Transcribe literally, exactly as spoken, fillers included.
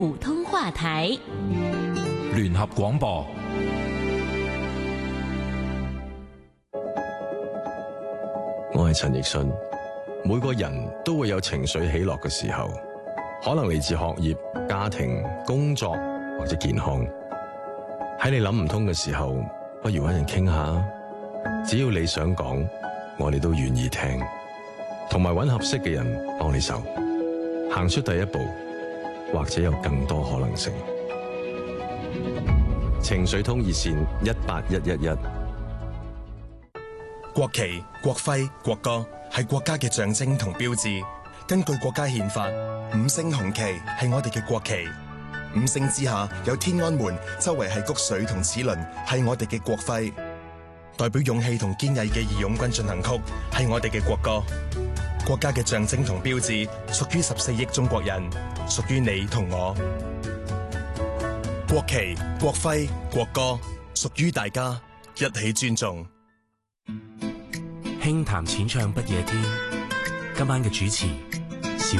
普通話台聯合廣播。 我係陳奕迅。每個人都會有情緒起落嘅時候，可能嚟自學業、家庭、工作或者健康。喺你諗唔通嘅時候，不如搵人傾下。只要你想講，我哋都願意聽，同埋搵合適嘅人幫你手，行出第一步，或者有更多可能性。情緒通熱線一八一一一。 國旗、國徽、國歌係國家嘅象徵同標誌。根據國家憲法，五星紅旗係我哋嘅國旗。五星之下有天安門，周圍係穀穗同齒輪，係我哋嘅國徽。代表勇氣同堅毅嘅義勇軍進行曲係我哋嘅國歌。國家嘅象徵同標誌屬於十四億中國人，屬於你同我。國旗、國徽、國歌屬於大家，一起尊重。 輕談淺唱不夜天，今晚嘅主持